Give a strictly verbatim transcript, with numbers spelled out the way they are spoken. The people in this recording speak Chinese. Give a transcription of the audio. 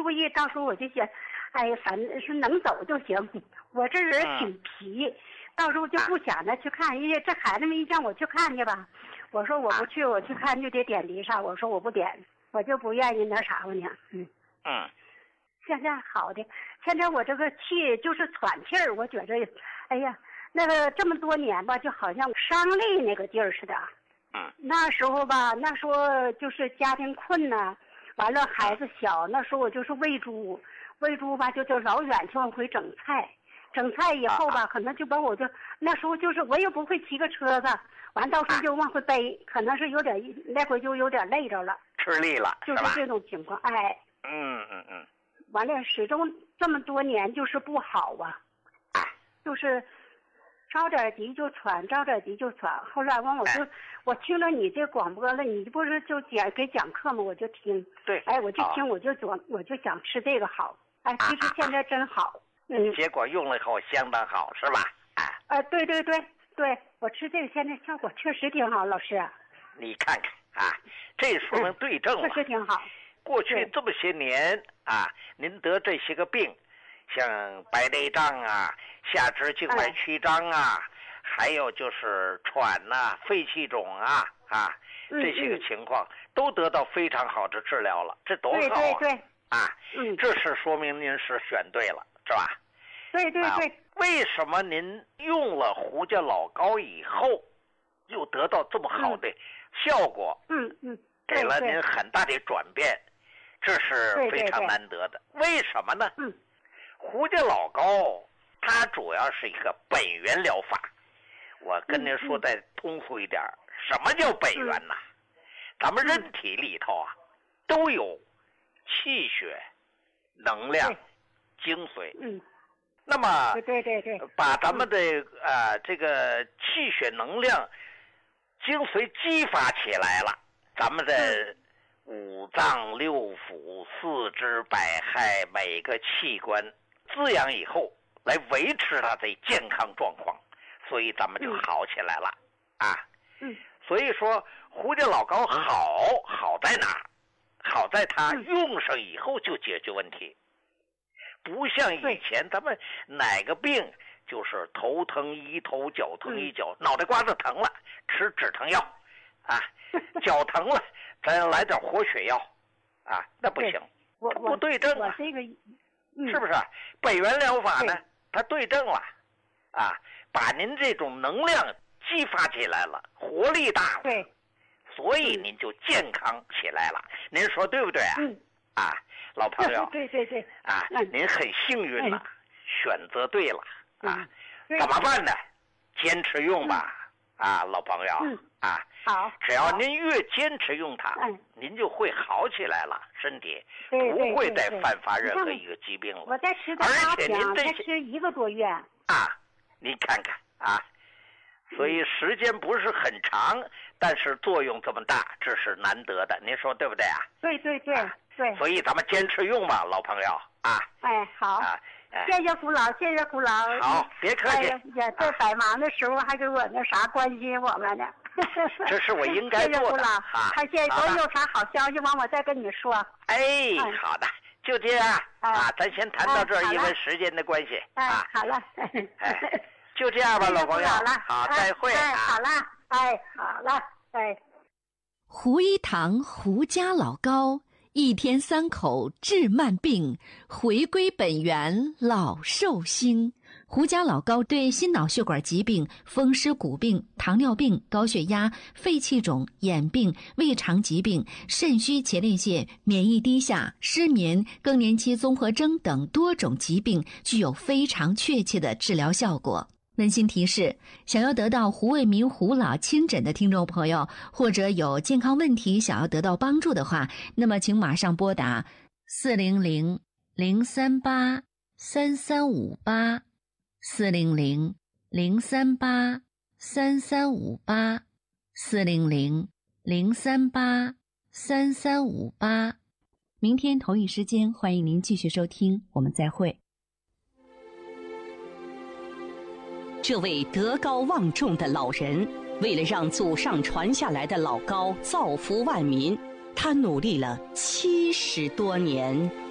注意，到时候我就想，哎呀，反正是能走就行。我这人挺皮，嗯、到时候就不想着去看，因为这孩子们一让我去看去吧，我说我不去，我去看就得点滴上，我说我不点，我就不愿意那啥吧呢。嗯嗯， 现在好的，现在我这个气就是喘气儿，我觉着，哎呀，那个这么多年吧，就好像伤累那个劲儿似的。 嗯， 那时候吧，那时候就是家庭困难，完了孩子小，那时候我就是喂猪，喂猪吧就就老远去往回整菜，整菜以后吧，可能就把我就那时候就是我也不会骑个车子，完到时候就往回背，可能是有点那回就有点累着了， 吃力了， 就是这种情况，哎， 嗯嗯嗯， 完了始终这么多年就是不好啊，就是着点急就喘，着点急就喘。后来完我就、哎、我听了你这广播了，你不是就讲给讲课吗？我就听。 对。 哎，我就听，我就总我就想吃这个好。哎，其实现在真好。啊、嗯。 结果用了以后相当好，是吧？哎。 哎，对对对对，我吃这个现在效果确实挺好，老师。 你看看啊，这说明对症了、 嗯。确实挺好。 过去这么些年啊，您得这些个病。像白内障啊、下肢静脉曲张啊、哎，还有就是喘呐、啊、肺气肿啊啊、嗯、这些个情况、嗯、都得到非常好的治疗了，这多好啊！ 对对对， 啊， 嗯， 这是说明您是选对了，是吧？ 对对对。 啊、为什么您用了胡家老膏以后，又得到这么好的效果？ 嗯嗯， 给了您很大的转变，这是非常难得的。 对对对， 为什么呢？ 嗯。 胡家老膏，它主要是一个本源疗法。我跟您说再通俗一点，嗯、什么叫本源呢？嗯、咱们人体里头啊，都有气血、能量、精髓。 嗯。 那么， 对对对， 把咱们的啊、呃、这个气血、能量、精髓激发起来了，咱们的。嗯五脏六腑、四肢百骸，每个器官滋养以后，来维持它的健康状况，所以咱们就好起来了、嗯、啊。 嗯。 所以说，胡家老膏好，好在哪？好在它用上以后就解决问题，不像以前咱们哪个病就是头疼医头，脚疼医脚，嗯、脑袋瓜子疼了吃止疼药，啊，脚疼了。咱来点活血药，啊，那不行， 我不对症啊， 我这个、嗯、 是不是？本源疗法呢，它对症了，啊，把您这种能量激发起来了，活力大了， 对， 所以您就健康起来了。嗯、您说对不对啊？ 嗯， 啊，老朋友， 对对对， 啊，嗯、您很幸运了，嗯、选择对了，啊， 嗯、 怎么办呢？坚持用吧，嗯、啊，老朋友， 嗯、 啊。 好， 只要您越坚持用它， 嗯、 您就会好起来了，身体对对对不会再犯发任何一个疾病了。 我再吃的而且您这再吃一个多月啊，您看看啊，所以时间不是很长，嗯、但是作用这么大，这是难得的，您说对不对啊？ 对对对、啊、对。 所以咱们坚持用吧，老朋友啊。 哎，好。 啊。 谢谢胡老，谢谢胡老。 好，别客气。 哎呀，在百忙的时候还给我那啥关心我们呢。 这是我应该做的。谢谢胡老， 啊，他现在我有啥好消息，完我再跟你说。 哎，嗯、好的，就这样、哎、啊，咱先谈到这儿，哎、因为时间的关系。 哎， 啊， 好了。 哎，就这样吧，老朋友。好，再会。 哎，好了，哎，好了，哎。 胡一堂胡家老膏。一天三口治慢病，回归本源老寿星。胡家老膏对心脑血管疾病、风湿骨病、糖尿病、高血压、肺气肿、眼病、胃肠疾病、肾虚前列腺、免疫低下、失眠、更年期综合征等多种疾病具有非常确切的治疗效果。温馨提示：想要得到胡卫民胡老亲诊的听众朋友，或者有健康问题想要得到帮助的话，那么请马上拨打四零零零三八三三五八四零零零三八三三五八四零零零三八三三五八。明天同一时间，欢迎您继续收听，我们再会。 这位德高望重的老人，为了让祖上传下来的老膏造福万民，他努力了七十多年。